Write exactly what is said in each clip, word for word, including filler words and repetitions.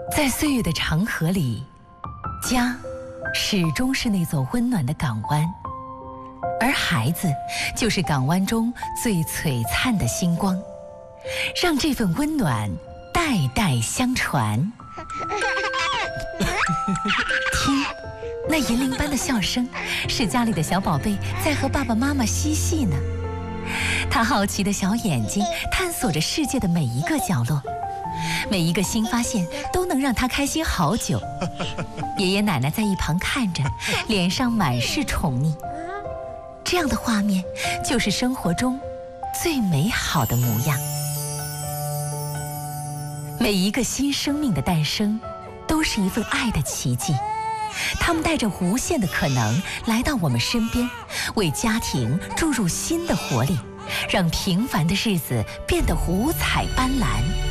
在岁月的长河里，家始终是那座温暖的港湾，而孩子就是港湾中最璀璨的星光，让这份温暖代代相传。听，那银铃般的笑声，是家里的小宝贝在和爸爸妈妈嬉戏呢。他好奇的小眼睛探索着世界的每一个角落，每一个新发现都能让他开心好久。爷爷奶奶在一旁看着，脸上满是宠溺。这样的画面就是生活中最美好的模样。每一个新生命的诞生都是一份爱的奇迹，他们带着无限的可能来到我们身边，为家庭注入新的活力，让平凡的日子变得五彩斑斓。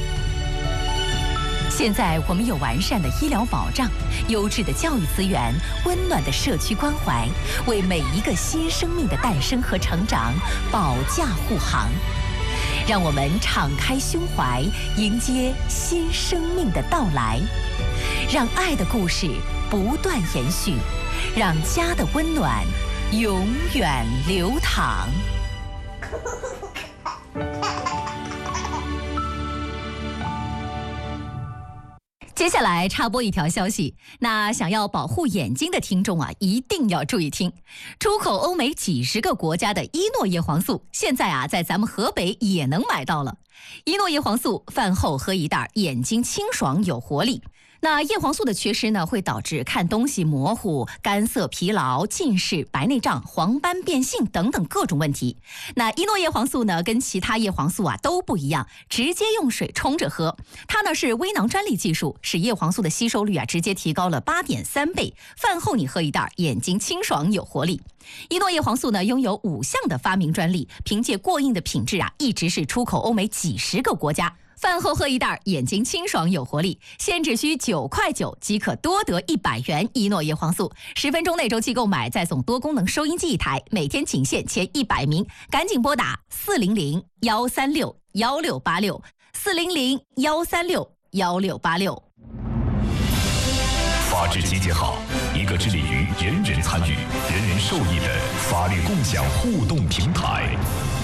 现在我们有完善的医疗保障、优质的教育资源、温暖的社区关怀，为每一个新生命的诞生和成长保驾护航。让我们敞开胸怀，迎接新生命的到来，让爱的故事不断延续，让家的温暖永远流淌。接下来插播一条消息，那想要保护眼睛的听众啊，一定要注意听。出口欧美几十个国家的伊诺叶黄素，现在啊，在咱们河北也能买到了。伊诺叶黄素饭后喝一袋，眼睛清爽有活力。那叶黄素的缺失呢，会导致看东西模糊、干涩、疲劳、近视、白内障、黄斑变性等等各种问题。那伊诺叶黄素呢，跟其他叶黄素啊都不一样，直接用水冲着喝。它呢是微囊专利技术，使叶黄素的吸收率啊直接提高了八点三倍。饭后你喝一袋，眼睛清爽有活力。伊诺叶黄素呢拥有五项的发明专利，凭借过硬的品质啊，一直是出口欧美几十个国家。饭后喝一袋，眼睛清爽有活力，现只需九块九即可多得一百元伊诺叶黄素。十分钟内周期购买，再送多功能收音机一台，每天仅限前一百名，赶紧拨打四零零幺三六幺六八六四零零幺三六幺六八六。 法治集结号，一个致力于人人参与、人人受益的法律共享互动平台。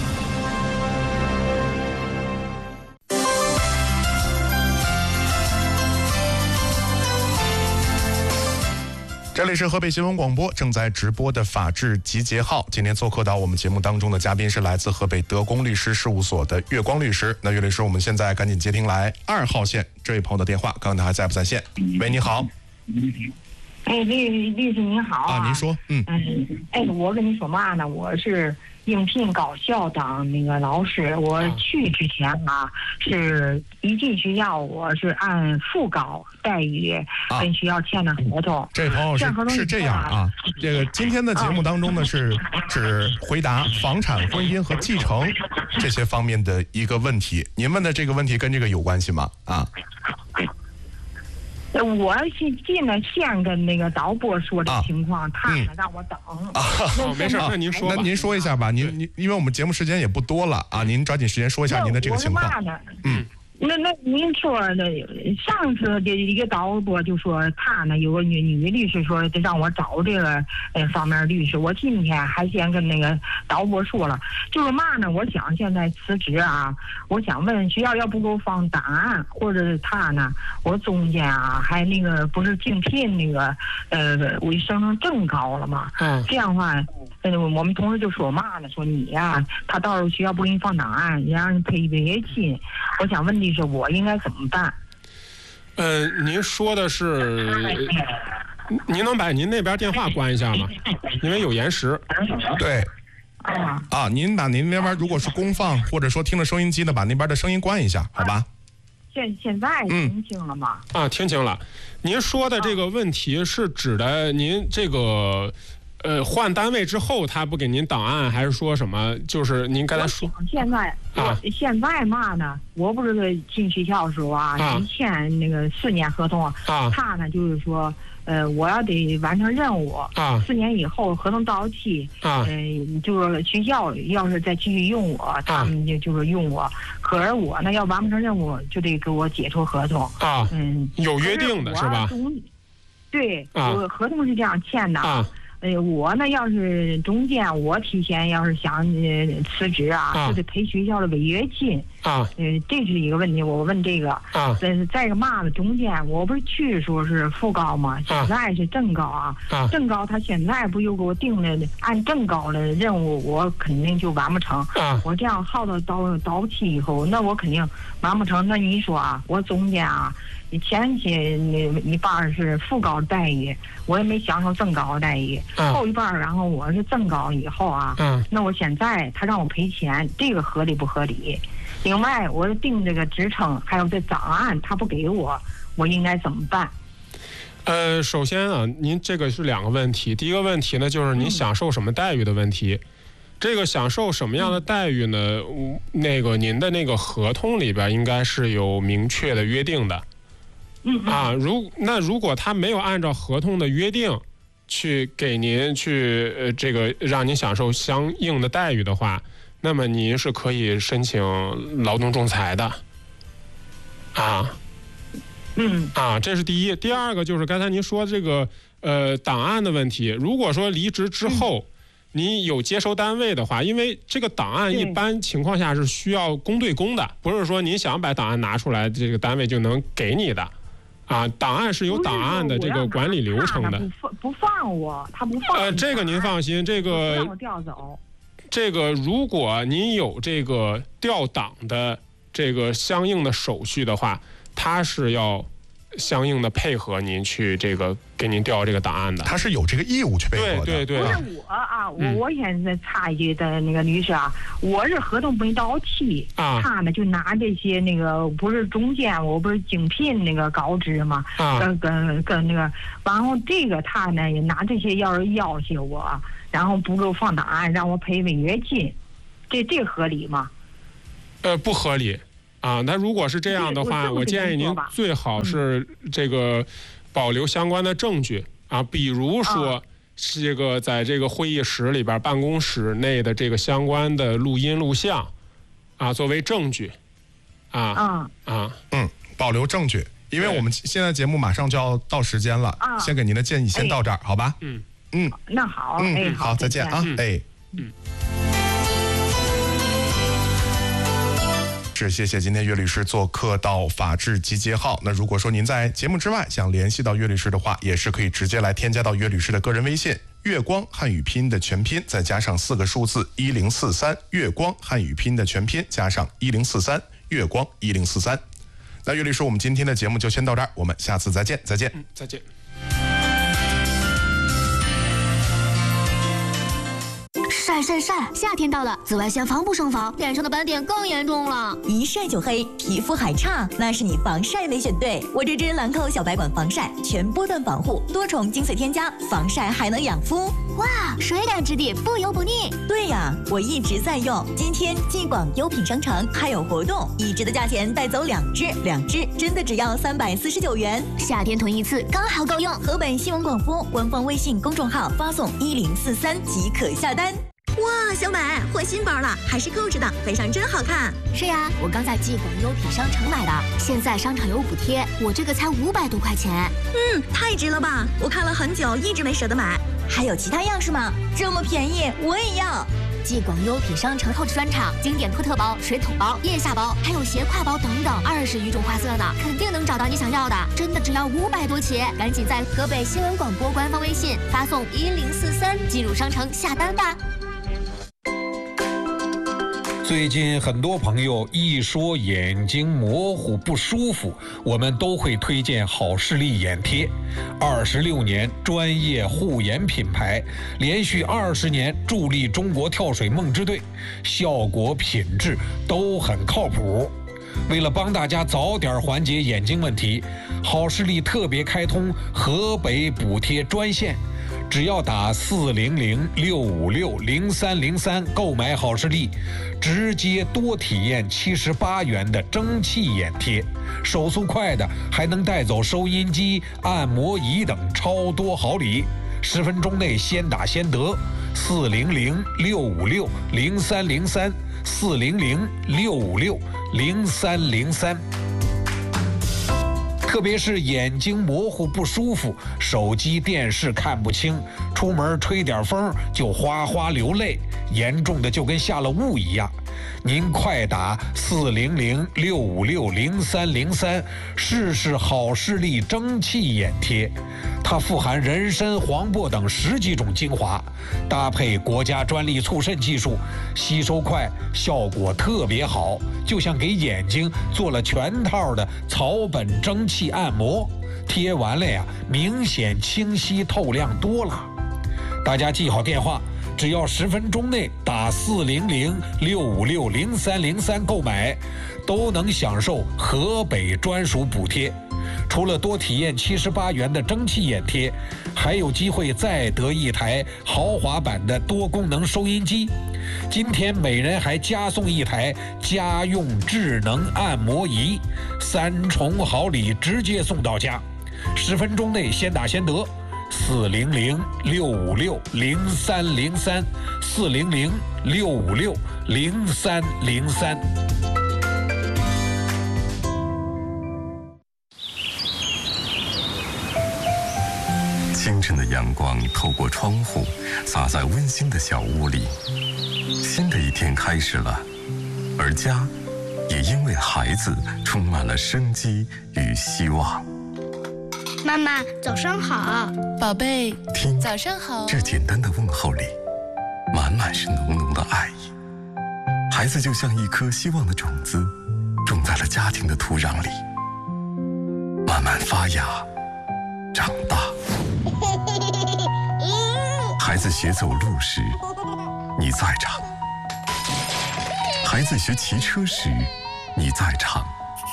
这里是河北新闻广播正在直播的法治集结号。今天做客到我们节目当中的嘉宾是来自河北德公律师事务所的月光律师。那月律师，我们现在赶紧接听来二号线这位朋友的电话，看看他还在不在线。喂，你好。 哎，律律师您好啊。 啊，您说。嗯。 嗯。哎，我跟你说嘛呢？我是应聘高校当那个老师。我去之前啊，是一进学校我是按副高待遇跟学校签的合同。 啊、这位朋友是是这样啊。这个今天的节目当中呢，是只回答房产、婚姻和继承这些方面的一个问题。您问的这个问题跟这个有关系吗？啊？ 我是进了县跟那个导播说的情况，啊、他呢让我等。 啊， 哦，没事，那您说吧。 那您说一下吧，您您因为我们节目时间也不多了啊，您抓紧时间说一下您的这个情况。 嗯。那那您说的上次的一个导播就说他呢有个女女律师说让我找这个呃方面律师，我今天还先跟那个导播说了，就是嘛呢，我想现在辞职啊，我想问学校要不给我放档案，或者是他呢，我中间啊还那个不是竞聘那个呃卫生证高了嘛，嗯，这样的话。嗯，我们同事就说嘛呢，说你呀、啊，他到时候学校不给你放档案，也让你赔违约金。我想问的是，我应该怎么办？ 呃，您说的是，您能把您那边电话关一下吗？因为有延时。 对。啊啊，您把您那边如果是公放或者说听着收音机的，把那边的声音关一下，好吧？ 现现在听清了吗？ 嗯、啊，听清了。您说的这个问题是指的您这个。 呃，换单位之后他不给您档案，还是说什么？就是您刚才说， 现在啊， 我现在嘛呢？我不是进学校的时候啊， 啊一签那个四年合同， 啊， 他呢就是说，呃，我要得完成任务， 啊， 四年以后合同到期， 啊， 呃，就是学校要是再继续用我，他们就就是用我，可是我呢要完不成任务，就得给我解除合同， 啊， 嗯， 有约定的是吧？ 对， 啊， 我合同是这样签的。 啊， 呃，我呢要是中间我提前要是想呃辞职啊， 啊就得赔学校的违约金。 啊， 呃，这是一个问题，我问这个。 啊， 再再一个嘛呢，中间我不是去的时候是副高嘛，现在是正高啊。 啊， 正高他现在不又给我定了按正高的任务，我肯定就完不成。 啊， 我这样耗到到到期以后，那我肯定完不成。那你说啊，我中间啊。你前期你一半是副高待遇，我也没享受正高待遇， 啊、 后一半然后我是正高以后啊， 啊、 那我现在他让我赔钱，这个合理不合理？另外我定这个职称还有这档案他不给我，我应该怎么办？ 呃，首先啊，您这个是两个问题，第一个问题呢就是您享受什么待遇的问题。嗯，这个享受什么样的待遇呢？嗯、那个您的那个合同里边应该是有明确的约定的。 嗯啊，如那如果他没有按照合同的约定去给您去呃这个让您享受相应的待遇的话，那么您是可以申请劳动仲裁的。啊， 嗯啊，这是第一。第二个就是刚才您说这个呃档案的问题。如果说离职之后，嗯，你有接收单位的话，因为这个档案一般情况下是需要公对公的，不是说您想把档案拿出来，这个单位就能给你的。啊，档案是有档案的这个管理流程的。 不放不放我，他不放。 呃，这个您放心，这个让我调走。 这个如果您有这个调档的这个相应的手续的话，他是要相应的配合您去这个给您调这个档案的。 他是有这个义务去配合的。 对对对。 不是我啊，我、嗯、我现在插一句的那个律师啊，我是合同没到期， 啊， 他呢就拿这些那个不是中间我不是竞聘那个高职嘛， 啊， 跟跟跟那个，然后这个他呢也拿这些要是要挟我，然后不给我放档案，让我赔违约金，这这合理吗？ 呃，不合理。啊，那如果是这样的话，我建议您最好是这个保留相关的证据啊，比如说这个在这个会议室里边、办公室内的这个相关的录音录像啊，作为证据啊啊嗯，保留证据，因为我们现在节目马上就要到时间了，先给您的建议先到这儿，好吧？ 嗯嗯， 那好， 嗯， 哎， 好，再见啊，哎， 嗯。 是，谢谢今天岳律师做客到法治集结号。那如果说您在节目之外想联系到岳律师的话，也是可以直接来添加到岳律师的个人微信，月光汉语拼音的全拼再加上四个数字一零四三，月光汉语拼音的全拼加上一零四三，月光一零四三。那岳律师，我们今天的节目就先到这儿，我们下次再见，再见， 嗯，再见。 晒晒晒！夏天到了，紫外线防不胜防，脸上的斑点更严重了。 一晒就黑，皮肤还差，那是你防晒没选对。我这支兰蔻小白管防晒，全波段防护，多重精粹添加，防晒还能养肤。 哇，水感质地，不油不腻。 对呀，我一直在用。今天继广优品商城还有活动，一支的价钱带走两支，两支真的只要三百四十九元。 夏天囤一次刚好够用。 河北新闻广播官方微信公众号发送一零四三即可下单。 哇，小美换新包了，还是购置的，背上真好看。 是呀，我刚在继广优品商城买的，现在商场有补贴，我这个才五百多块钱。 嗯，太值了吧！我看了很久，一直没舍得买。 还有其他样式吗？这么便宜，我也要。 继广优品商城购置专场，经典托特包、水桶包、腋下包，还有斜挎包等等，二十余种花色呢，肯定能找到你想要的。真的只要五百多起，赶紧在河北新闻广播官方微信发送一零四三进入商城下单吧。 最近很多朋友一说眼睛模糊不舒服，我们都会推荐好视力眼贴。二十六年专业护眼品牌，连续二十年助力中国跳水梦之队，效果品质都很靠谱。为了帮大家早点缓解眼睛问题，好视力特别开通河北补贴专线， 只要打四零零六五六零三零三购买好视力，直接多体验七十八元的蒸汽眼贴，手速快的还能带走收音机、按摩仪等超多好礼。十分钟内先打先得，四零零六五六零三零三，四零零六五六零三零三。特别是眼睛模糊不舒服，手机电视看不清，出门吹点风就哗哗流泪，严重的就跟下了雾一样。您快打四零零六五六零三零三试试好视力蒸汽眼贴，它富含人参、黄柏等十几种精华，搭配国家专利促渗技术，吸收快，效果特别好，就像给眼睛做了全套的草本蒸汽按摩，贴完了呀，明显清晰透亮多了。大家记好电话，只要十分钟内打四零零六五六零三零三购买，都能享受河北专属补贴。除了多体验七十八元的蒸汽眼贴，还有机会再得一台豪华版的多功能收音机。今天每人还加送一台家用智能按摩仪，三重好礼直接送到家。十分钟内先打先得。四零零六五六零三零三，四零零六五六零三零三。 清晨的阳光透过窗户，洒在温馨的小屋里。新的一天开始了，而家也因为孩子充满了生机与希望。 妈妈，早上好， 宝贝。 听， 早上好。 这简单的问候里，满满是浓浓的爱意。孩子就像一颗希望的种子，种在了家庭的土壤里，慢慢发芽，长大。孩子学走路时，你在场；孩子学骑车时，你在场；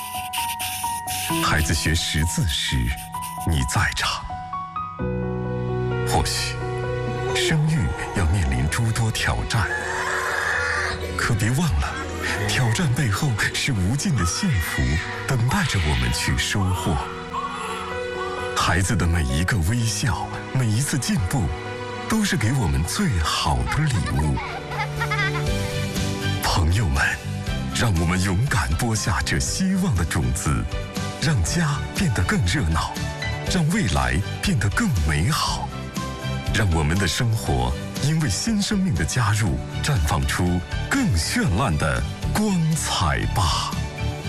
孩子学识字时，你在场。或许生育要面临诸多挑战，可别忘了，挑战背后是无尽的幸福等待着我们去收获。孩子的每一个微笑，每一次进步，都是给我们最好的礼物。朋友们，让我们勇敢播下这希望的种子，让家变得更热闹，让未来变得更美好，让我们的生活因为新生命的加入，绽放出更绚烂的光彩吧。